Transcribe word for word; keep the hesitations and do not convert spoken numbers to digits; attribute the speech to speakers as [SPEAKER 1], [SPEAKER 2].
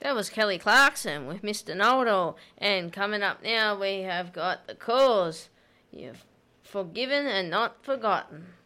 [SPEAKER 1] That was Kelly Clarkson with Mister Know-It-All. And coming up now, we have got The Cause. You've forgiven and not forgotten.